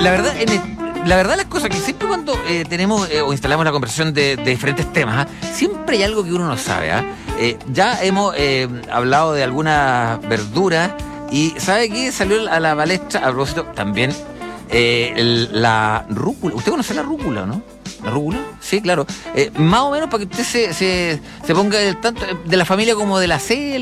la verdad, la verdad las cosas que siempre cuando tenemos o instalamos la conversación de diferentes temas, siempre hay algo que uno no sabe. Ya hemos hablado de algunas verduras y ¿sabe qué? Salió a la palestra, a propósito, también la rúcula. ¿Usted conoce la rúcula, no? ¿La rúcula? Sí, claro. Más o menos para que usted se ponga al tanto de la familia como de la cel